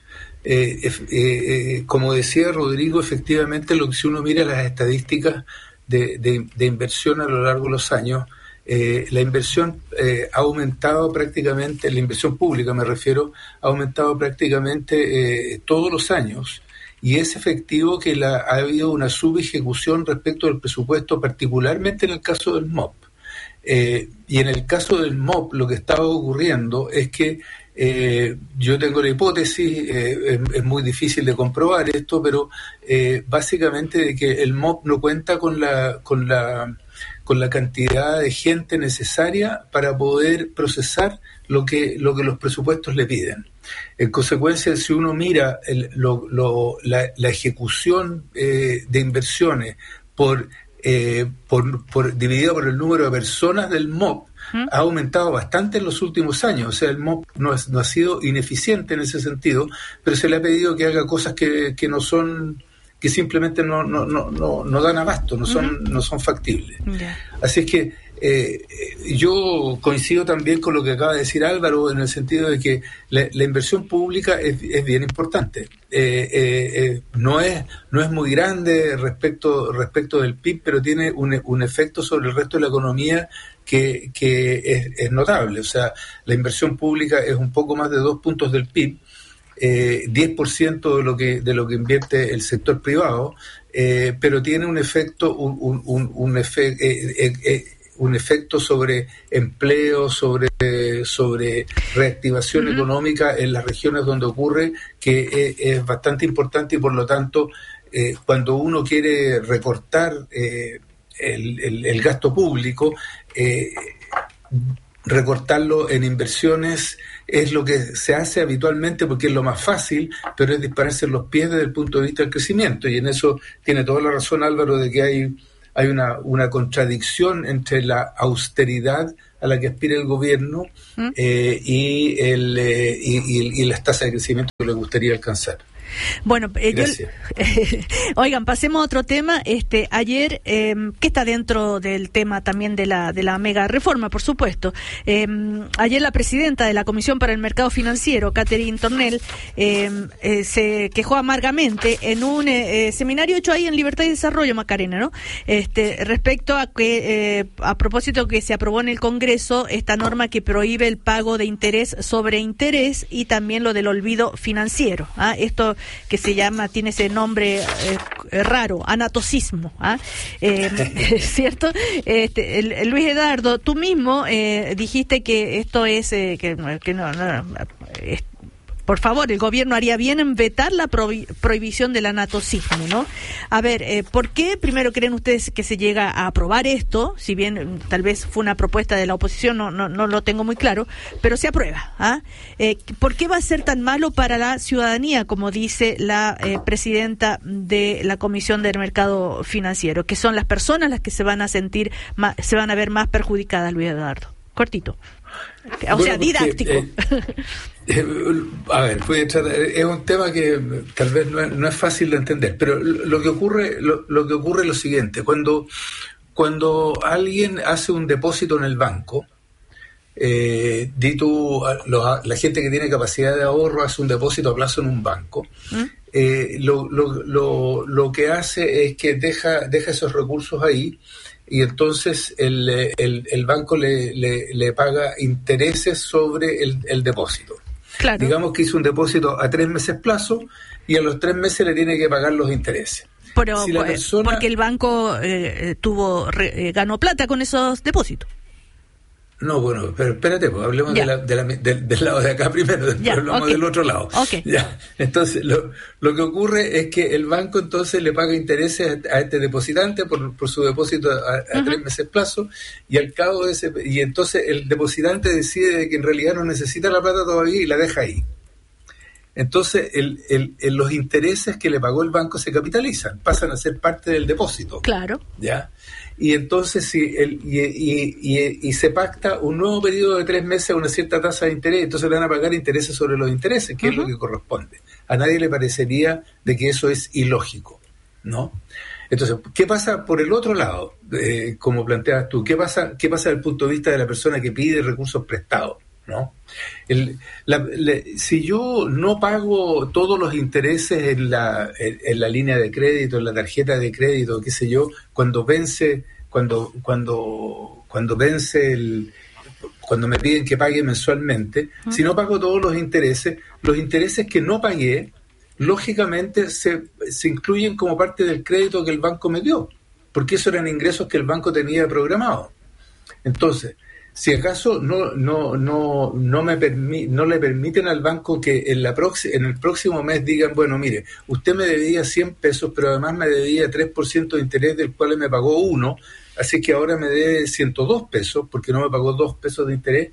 Como decía Rodrigo, efectivamente, si uno mira las estadísticas de inversión a lo largo de los años, la inversión ha aumentado prácticamente, la inversión pública me refiero, ha aumentado prácticamente todos los años, y es efectivo que ha habido una subejecución respecto del presupuesto, particularmente en el caso del MOP. Y en el caso del MOP lo que estaba ocurriendo es que yo tengo la hipótesis, es muy difícil de comprobar esto, pero básicamente de que el MOP no cuenta con la cantidad de gente necesaria para poder procesar lo que los presupuestos le piden. En consecuencia, si uno mira la ejecución de inversiones dividida por el número de personas del MOP, ha aumentado bastante en los últimos años. O sea, el MOP no ha sido ineficiente en ese sentido, pero se le ha pedido que haga cosas que no son, que simplemente no dan abasto, no son factibles. Yeah. Así es que yo coincido también con lo que acaba de decir Álvaro, en el sentido de que la inversión pública es bien importante. No es muy grande respecto del PIB, pero tiene un efecto sobre el resto de la economía que es notable. O sea, la inversión pública es un poco más de 2 puntos del PIB, 10% de lo que invierte el sector privado, pero tiene un efecto un efecto sobre empleo, sobre sobre reactivación económica en las regiones donde ocurre, que es bastante importante, y por lo tanto, cuando uno quiere recortar el gasto público, recortarlo en inversiones es lo que se hace habitualmente porque es lo más fácil, pero es dispararse en los pies desde el punto de vista del crecimiento, y en eso tiene toda la razón Álvaro, de que hay una contradicción entre la austeridad a la que aspira el gobierno y las tasas de crecimiento que le gustaría alcanzar. Bueno, oigan, pasemos a otro tema. Ayer, que está dentro del tema también de la mega reforma, por supuesto. Ayer la presidenta de la Comisión para el Mercado Financiero, Catherine Tornel, se quejó amargamente en un seminario hecho ahí en Libertad y Desarrollo, Macarena, ¿no? Respecto a que, a propósito que se aprobó en el Congreso esta norma que prohíbe el pago de interés sobre interés y también lo del olvido financiero. Esto que se llama, tiene ese nombre raro, anatocismo, ¿cierto? Luis Edardo, tú mismo dijiste que esto es, por favor, el gobierno haría bien en vetar la prohibición del anatocismo, ¿no? A ver, ¿por qué primero creen ustedes que se llega a aprobar esto? Si bien tal vez fue una propuesta de la oposición, no lo tengo muy claro, pero se aprueba. ¿Por qué va a ser tan malo para la ciudadanía, como dice la presidenta de la Comisión del Mercado Financiero, que son las personas las que se van a sentir, se van a ver más perjudicadas, Luis Eduardo? Cortito. Didáctico. A ver, es un tema que tal vez no es fácil de entender, pero lo que ocurre es lo siguiente: cuando alguien hace un depósito en el banco, la gente que tiene capacidad de ahorro hace un depósito a plazo en un banco, lo que hace es que deja esos recursos ahí, y entonces el banco le paga intereses sobre el depósito. Claro. Digamos que hizo un depósito a 3 meses plazo y a los 3 meses le tiene que pagar los intereses. Pero si porque el banco ganó plata con esos depósitos. No, bueno, pero espérate, pues hablemos del lado de acá primero, después hablamos del otro lado. Okay. Ya. Entonces, lo que ocurre es que el banco entonces le paga intereses a este depositante por su depósito a 3 meses plazo, y al cabo de y entonces el depositante decide que en realidad no necesita la plata todavía y la deja ahí. Entonces, los intereses que le pagó el banco se capitalizan, pasan a ser parte del depósito. Claro. ¿Ya? Y entonces y se pacta un nuevo periodo de 3 meses a una cierta tasa de interés, entonces le van a pagar intereses sobre los intereses, que es lo que corresponde. A nadie le parecería de que eso es ilógico, ¿no? Entonces, ¿qué pasa por el otro lado? Como planteas tú, ¿qué pasa desde el punto de vista de la persona que pide recursos prestados? ¿No? Si yo no pago todos los intereses en la línea de crédito, en la tarjeta de crédito, qué sé yo, cuando me piden que pague mensualmente, si no pago todos los intereses que no pagué, lógicamente se incluyen como parte del crédito que el banco me dio, porque esos eran ingresos que el banco tenía programado. Entonces, si acaso no le permiten al banco que en el próximo mes digan, bueno, mire, usted me debía 100 pesos, pero además me debía 3% de interés, del cual me pagó 1, así que ahora me debe 102 pesos, porque no me pagó 2 pesos de interés,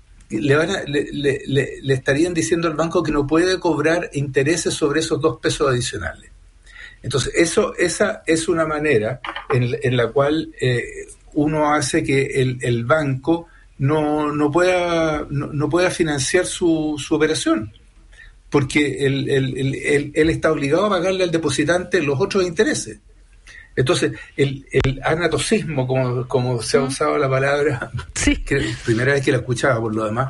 le estarían diciendo al banco que no puede cobrar intereses sobre esos 2 pesos adicionales. Entonces, esa es una manera en la cual uno hace que el banco no pueda financiar su operación, porque él está obligado a pagarle al depositante los otros intereses. Entonces, el anatocismo, como se ha usado la palabra, que primera vez que la escuchaba por lo demás,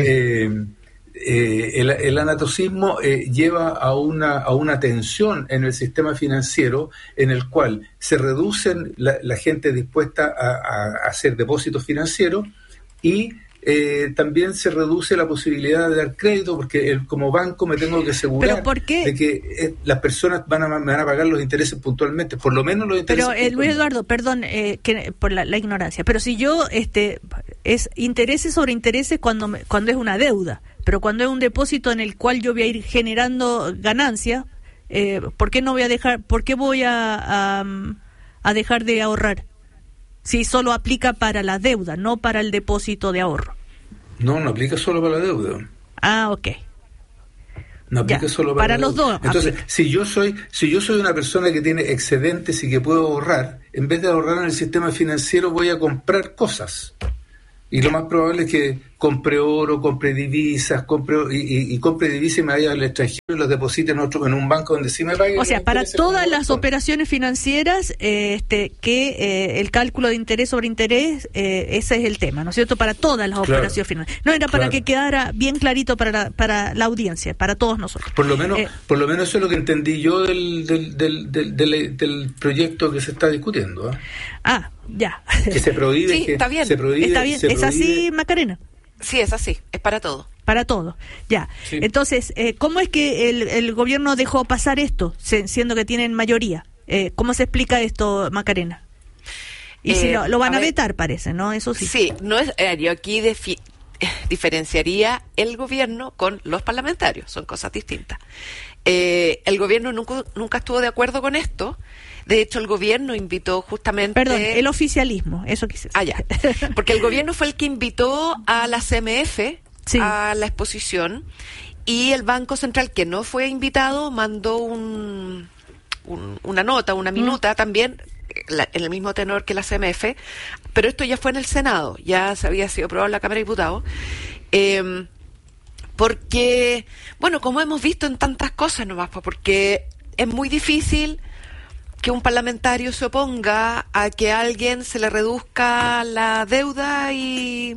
el anatocismo lleva a una tensión en el sistema financiero, en el cual se reducen la gente dispuesta a hacer depósitos financieros, y también se reduce la posibilidad de dar crédito, porque como banco me tengo que asegurar de que las personas me van a pagar los intereses puntualmente, por lo menos los intereses. Pero Luis Eduardo, perdón por la ignorancia, pero si yo es intereses sobre intereses cuando es una deuda, pero cuando es un depósito en el cual yo voy a ir generando ganancia, ¿por qué no voy a dejar? ¿Por qué voy a dejar de ahorrar? Si solo aplica para la deuda, no para el depósito de ahorro. No aplica solo para la deuda. Ah, ok. No aplica solo para los dos. Entonces, si yo soy una persona que tiene excedentes y que puedo ahorrar, en vez de ahorrar en el sistema financiero voy a comprar cosas. Y lo más probable es que compre oro, compre divisas, compre divisas y me vaya al extranjero y los deposite en un banco donde sí me paguen. O sea, para todas las operaciones financieras, que el cálculo de interés sobre interés, ese es el tema, ¿no es cierto? Para todas las operaciones financieras. No era para que quedara bien clarito para la audiencia, para todos nosotros. Por lo menos eso es lo que entendí yo del proyecto que se está discutiendo. Ya. Que se prohíbe. Sí, está bien. ¿Es así, Macarena? Sí, es así, es para todo. Para todo, ya. Sí. Entonces, ¿cómo es que el gobierno dejó pasar esto, siendo que tienen mayoría? ¿Cómo se explica esto, Macarena? Y si lo van a vetar, parece, ¿no? Eso sí. Sí, no es, yo aquí diferenciaría el gobierno con los parlamentarios, son cosas distintas. El gobierno nunca estuvo de acuerdo con esto. De hecho, el gobierno invitó justamente... Perdón, el oficialismo, eso quise decir. Ya. Porque el gobierno fue el que invitó a la CMF a la exposición, y el Banco Central, que no fue invitado, mandó una nota, una minuta también, en el mismo tenor que la CMF, pero esto ya fue en el Senado, ya se había sido aprobado en la Cámara de Diputados, porque, bueno, como hemos visto en tantas cosas nomás, porque es muy difícil que un parlamentario se oponga a que a alguien se le reduzca la deuda, y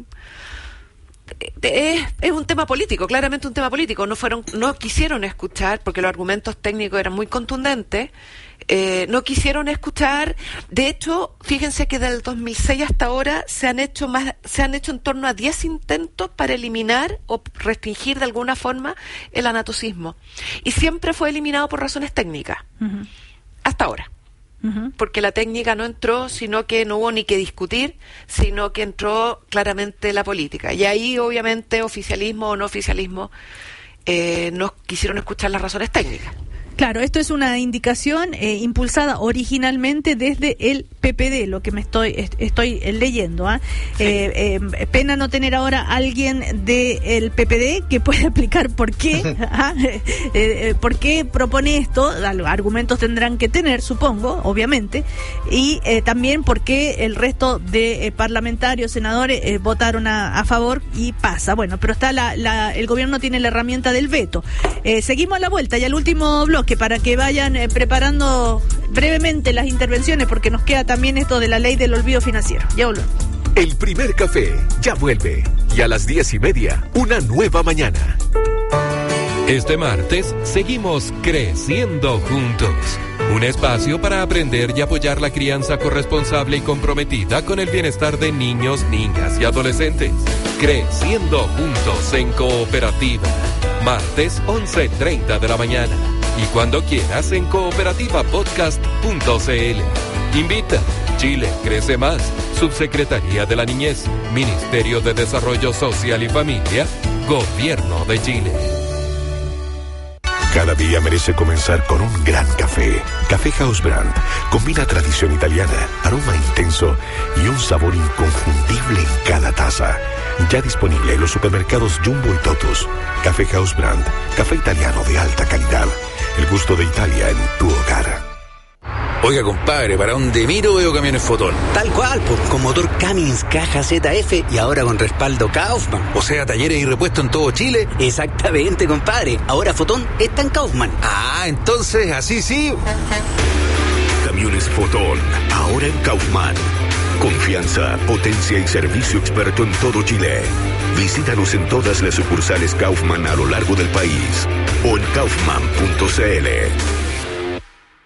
es un tema político, claramente un tema político. No quisieron escuchar, porque los argumentos técnicos eran muy contundentes, no quisieron escuchar. De hecho, fíjense que del 2006 hasta ahora se han hecho en torno a 10 intentos para eliminar o restringir de alguna forma el anatocismo, y siempre fue eliminado por razones técnicas. Uh-huh. Hasta ahora. Porque la técnica no entró, sino que no hubo ni que discutir, sino que entró claramente la política. Y ahí, obviamente, oficialismo o no oficialismo, no quisieron escuchar las razones técnicas. Claro, esto es una indicación impulsada originalmente desde el PPD, lo que me estoy leyendo. Sí. Pena no tener ahora alguien del PPD que pueda explicar por qué, por qué propone esto. Argumentos tendrán que tener, supongo, obviamente, y también por qué el resto de parlamentarios, senadores votaron a favor y pasa. Bueno, pero está el gobierno tiene la herramienta del veto. Seguimos a la vuelta y al último bloque, para que vayan preparando brevemente las intervenciones, porque nos queda también esto de la ley del olvido financiero. Ya volvemos. El primer café ya vuelve, y a las 10:30, una nueva mañana. Este martes seguimos creciendo juntos. Un espacio para aprender y apoyar la crianza corresponsable y comprometida con el bienestar de niños, niñas y adolescentes. Creciendo juntos en Cooperativa. Martes 11:30 de la mañana. Y cuando quieras en cooperativapodcast.cl. Invita. Chile crece más. Subsecretaría de la Niñez. Ministerio de Desarrollo Social y Familia. Gobierno de Chile. Cada día merece comenzar con un gran café. Café House Brand combina tradición italiana, aroma intenso y un sabor inconfundible en cada taza. Ya disponible en los supermercados Jumbo y Totus. Café House Brand, café italiano de alta calidad. El gusto de Italia en tu hogar. Oiga, compadre, ¿para dónde miro veo camiones Fotón? Tal cual, con motor Cummins caja ZF y ahora con respaldo Kaufman. O sea, talleres y repuestos en todo Chile. Exactamente, compadre. Ahora Fotón está en Kaufman. Ah, entonces, así sí. Camiones Fotón, ahora en Kaufman. Confianza, potencia y servicio experto en todo Chile. Visítanos en todas las sucursales Kaufman a lo largo del país o en kaufman.cl.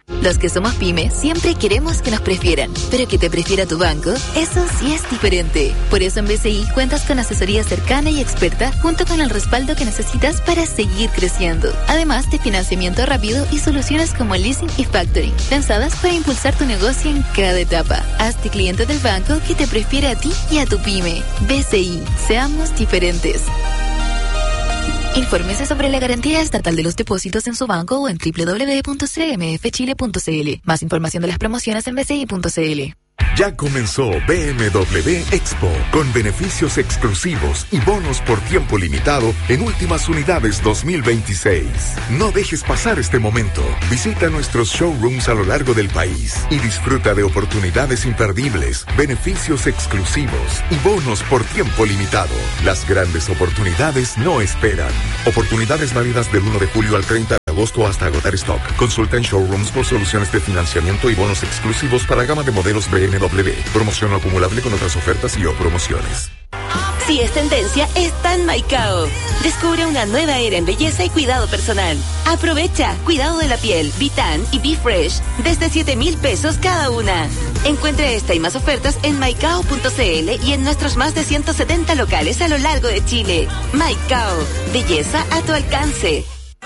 Los que somos pyme siempre queremos que nos prefieran, pero que te prefiera tu banco, eso sí es diferente. Por eso en BCI cuentas con asesoría cercana y experta junto con el respaldo que necesitas para seguir creciendo. Además de financiamiento rápido y soluciones como leasing y factoring, pensadas para impulsar tu negocio en cada etapa. Hazte cliente del banco que te prefiere a ti y a tu pyme. BCI, seamos diferentes. Infórmese sobre la garantía estatal de los depósitos en su banco o en www.cmfchile.cl. Más información de las promociones en bci.cl. Ya comenzó BMW Expo, con beneficios exclusivos y bonos por tiempo limitado en últimas unidades 2026. No dejes pasar este momento. Visita nuestros showrooms a lo largo del país y disfruta de oportunidades imperdibles, beneficios exclusivos y bonos por tiempo limitado. Las grandes oportunidades no esperan. Oportunidades válidas del 1 de julio al 30 de agosto hasta agotar stock. Consulta en showrooms por soluciones de financiamiento y bonos exclusivos para gama de modelos BMW. Promoción acumulable con otras ofertas y o promociones. Si es tendencia, está en Maicao. Descubre una nueva era en belleza y cuidado personal. Aprovecha cuidado de la piel, Vitan y Be Fresh desde 7,000 pesos cada una. Encuentre esta y más ofertas en maicao.cl y en nuestros más de 170 locales a lo largo de Chile. Maicao, belleza a tu alcance.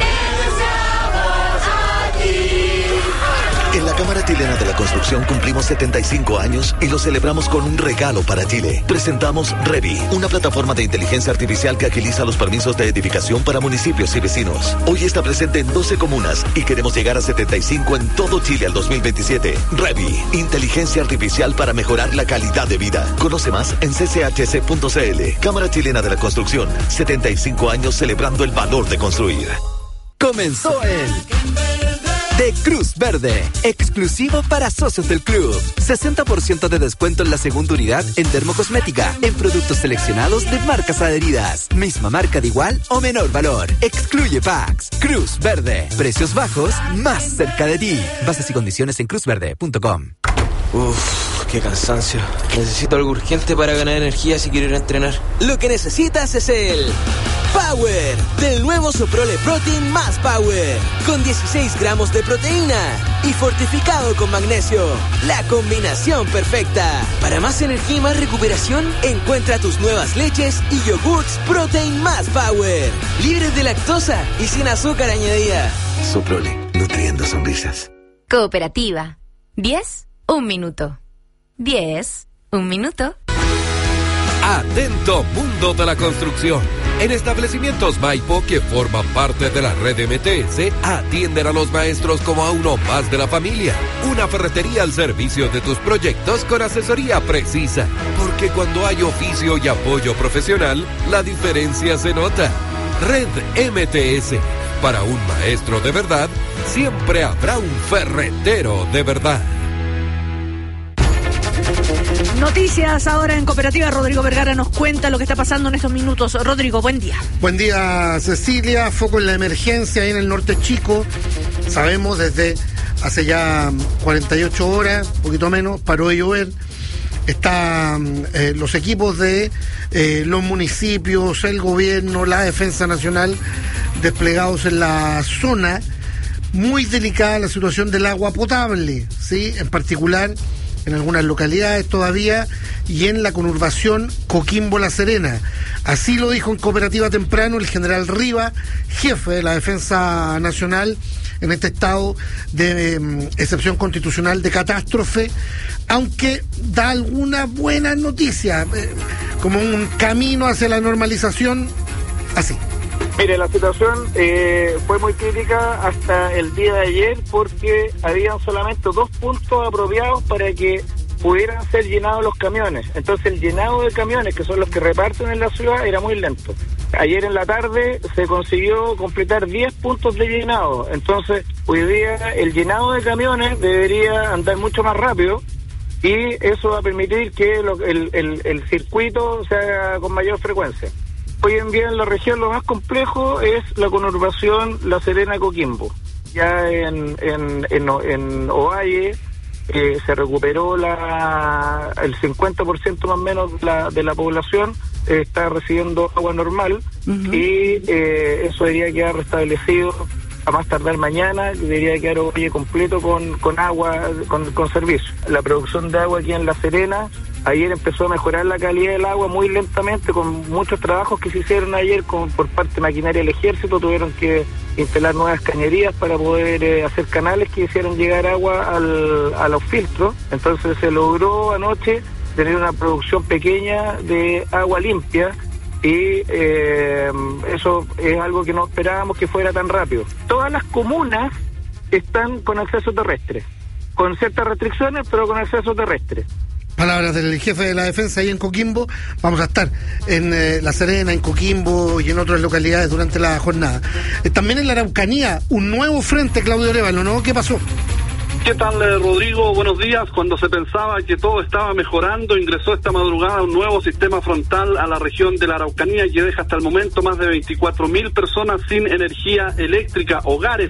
En la Cámara Chilena de la Construcción cumplimos 75 años y lo celebramos con un regalo para Chile. Presentamos Revi, una plataforma de inteligencia artificial que agiliza los permisos de edificación para municipios y vecinos. Hoy está presente en 12 comunas y queremos llegar a 75 en todo Chile al 2027. Revi, inteligencia artificial para mejorar la calidad de vida. Conoce más en cchc.cl. Cámara Chilena de la Construcción, 75 años celebrando el valor de construir. Comenzó el de Cruz Verde, exclusivo para socios del club. 60% de descuento en la segunda unidad en dermocosmética, en productos seleccionados de marcas adheridas. Misma marca de igual o menor valor. Excluye packs. Cruz Verde. Precios bajos, más cerca de ti. Bases y condiciones en cruzverde.com. Uf, qué cansancio. Necesito algo urgente para ganar energía si quiero ir a entrenar. Lo que necesitas es el Power del nuevo Soprole Protein más Power, con 16 gramos de proteína y fortificado con magnesio. La combinación perfecta. Para más energía y más recuperación, encuentra tus nuevas leches y yogurts Protein más Power, libres de lactosa y sin azúcar añadida. Soprole, nutriendo sonrisas. Cooperativa. 10, 1 minuto. 10, 1 minuto. Atento mundo de la construcción. En establecimientos Maipo que forman parte de la red MTS, atienden a los maestros como a uno más de la familia. Una ferretería al servicio de tus proyectos con asesoría precisa. Porque cuando hay oficio y apoyo profesional, la diferencia se nota. Red MTS. Para un maestro de verdad, siempre habrá un ferretero de verdad. Noticias ahora en Cooperativa. Rodrigo Vergara nos cuenta lo que está pasando en estos minutos. Rodrigo, buen día. Buen día, Cecilia. Foco en la emergencia ahí en el norte chico. Sabemos desde hace ya 48 horas, un poquito menos, paró de llover. Están los equipos de los municipios, el gobierno, la Defensa Nacional desplegados en la zona. Muy delicada la situación del agua potable, ¿sí? En particular en algunas localidades todavía y en la conurbación Coquimbo-La Serena. Así lo dijo en Cooperativa temprano el general Riva, jefe de la Defensa Nacional en este estado de excepción constitucional de catástrofe, aunque da algunas buenas noticias, como un camino hacia la normalización, así. Mire, la situación fue muy crítica hasta el día de ayer porque habían solamente 2 puntos apropiados para que pudieran ser llenados los camiones. Entonces el llenado de camiones, que son los que reparten en la ciudad, era muy lento. Ayer en la tarde se consiguió completar 10 puntos de llenado. Entonces hoy día el llenado de camiones debería andar mucho más rápido y eso va a permitir que el circuito se haga con mayor frecuencia. Hoy en día en la región lo más complejo es la conurbación La Serena-Coquimbo. Ya en Ovalle se recuperó el 50% más o menos de la población, está recibiendo agua normal y eso debería quedar restablecido a más tardar mañana debería quedar Ovalle completo con agua, con servicio. La producción de agua aquí en La Serena, ayer empezó a mejorar la calidad del agua muy lentamente, con muchos trabajos que se hicieron ayer por parte de maquinaria del ejército. Tuvieron que instalar nuevas cañerías para poder hacer canales que hicieran llegar agua a los filtros. Entonces se logró anoche tener una producción pequeña de agua limpia, y eso es algo que no esperábamos que fuera tan rápido. Todas las comunas están con acceso terrestre, con ciertas restricciones, pero con acceso terrestre. Palabras del jefe de la defensa ahí en Coquimbo. Vamos a estar en La Serena, en Coquimbo y en otras localidades durante la jornada. También en la Araucanía, un nuevo frente, Claudio Arévalo, ¿no? ¿Qué pasó? ¿Qué tal, Rodrigo? Buenos días. Cuando se pensaba que todo estaba mejorando, ingresó esta madrugada un nuevo sistema frontal a la región de la Araucanía que deja hasta el momento más de 24.000 personas sin energía eléctrica, hogares